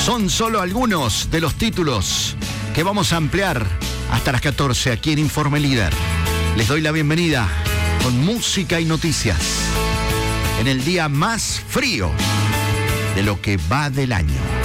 Son solo algunos de los títulos que vamos a ampliar hasta las 14 aquí en Informe Líder. Les doy la bienvenida con música y noticias en el día más frío de lo que va del año.